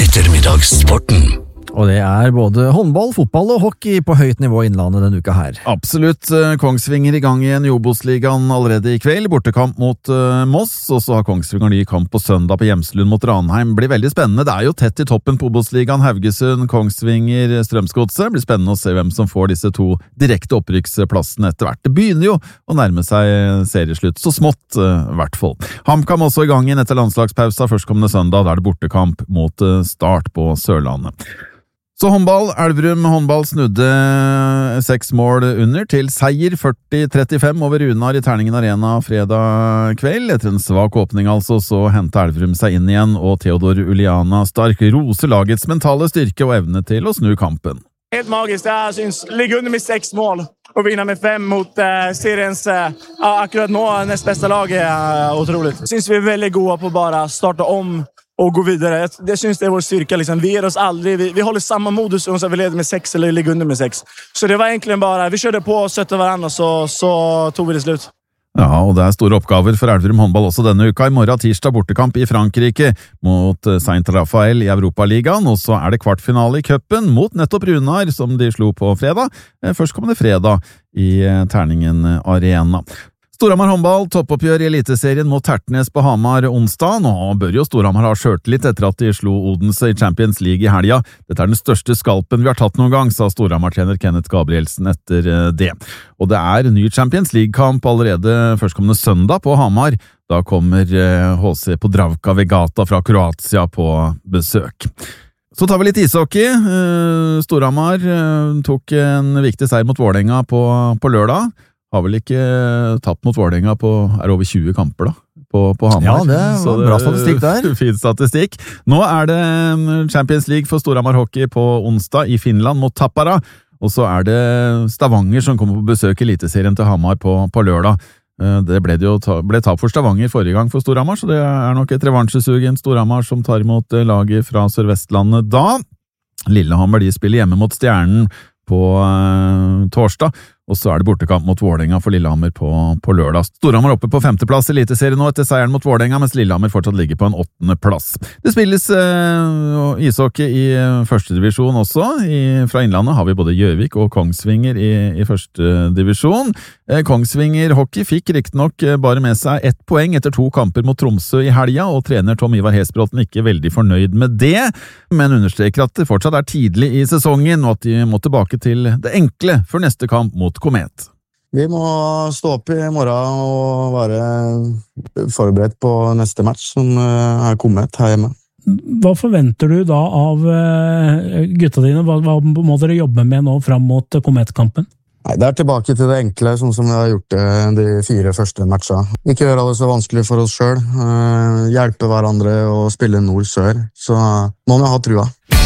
Ettermiddagssporten. Og det både håndball, fotball og hockey på høyt nivå i Innlandet denne uka her. Absolutt. Kongsvinger i gang igjen i Obos-ligaen allerede i kveld. Bortekamp mot Moss, og så har Kongsvinger ny kamp på søndag på Hjemslund mot Ranheim. Blir veldig spennende. Det jo tett i toppen på Obos-ligaen. Haugesund, Kongsvinger, Strømsgodset. Blir spennende å se hvem som får disse to direkte opprykksplassene etter hvert. Det begynner jo å nærme seg serieslutt, så smått i hvert fall. HamKam også i gang igjen etter landslagspausa førstkommende søndag. Da det bortekamp mot Start på Sørlandet. Så håndball, Elverum håndball snudde 6 mål under til seier 40-35 over Runar i Terningen Arena fredag kveld. Etter en svak åpning altså, så hentet Elverum seg inn igjen, og Theodor Uliana Stark roser lagets mentale styrke og evne til å snu kampen. Helt magisk, jeg synes ligge under med 6 mål og vinne med 5 mot seriens akkurat nå nest beste lag utroligt. Jeg synes vi veldig gode på bare starte om och gå vidare. Det syns det är vår styrka liksom. Vi ger oss aldrig, vi håller samma modus som vi leder med 6 eller ligger under med 6. Så det var egentligen bara, vi körde på och sötte varandra så tog vi det slut. Ja, og det store oppgaver for Elverum håndball også denne uka. I morgen tirsdag bortekamp i Frankrike mot Saint Raphael i Europaligaen, og så det kvartfinale i cupen mot nettopp Runar, som de slo på fredag. Førstkommende fredag i Terningen Arena. Storhamar håndball, toppoppgjør i eliteserien mot Tertnes på Hamar onsdag. Nå bør jo Storhamar ha skjørtet etter at de slo Odense i Champions League i helga. Dette den største skalpen vi har tatt noen gang, sa Storhamar-trener Kenneth Gabrielsen etter det. Og det ny Champions League-kamp allerede førstkommende søndag på Hamar. Da kommer HC Podravka Vegata fra Kroatia på besøk. Så tar vi litt ishockey. Storhamar tok en viktig seier mot Vålerenga på lørdag. Har vel ikke tapt mot Vålerenga på over 20 kamper da, på Hamar. Ja, det var bra statistikk der. Fin statistikk. Nå det Champions League for Storhamar Hockey på onsdag i Finland mot Tappara, og så det Stavanger som kommer på besøk i eliteserien til Hamar på lørdag. Det ble tap for Stavanger forrige gang for Storhamar, så det nok et revansjesugen Storhamar som tar imot laget fra Sørvestlandet da. Lillehammer de spiller hjemme mot Stjernen på torsdag, og så det bortekamp mot Vålerenga for Lillehammer på lørdag. Storhamar oppe på 5. plass i eliteserien nå etter seieren mot Vålerenga, mens Lillehammer fortsatt ligger på en 8. plass. Det spilles ishockey i første divisjon også. Fra Innlandet har vi både Gjøvik og Kongsvinger i første divisjon. Kongsvinger hockey fikk riktignok bare med seg 1 poeng etter 2 kamper mot Tromsø i helga, og trener Tom Ivar Hesbråten ikke veldig fornøyd med det, men understreker at det fortsatt tidlig i sesongen, og at de må tilbake til det enkle for neste kamp mot Komet. Vi må stå opp i morgen og være forberedt på neste match som Komet her hjemme. Hva forventer du da av gutta dine? Hva må dere jobbe med nå fram mot Komet-kampen? Nei, det tilbake til det enkle, sånn som vi har gjort det de 4 første matchene. Ikke gjøre det så vanskelig for oss selv, hjelpe hverandre og spille nord-sør, så må vi ha trua.